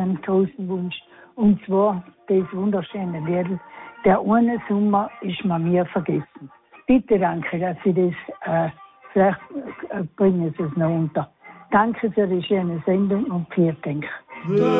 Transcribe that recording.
einen großen Wunsch. Und zwar das wunderschöne Lied, der eine Sommer ist man mir vergessen. Bitte danke, dass Sie das, vielleicht bringen Sie es noch unter. Danke für die schöne Sendung und vielen Dank.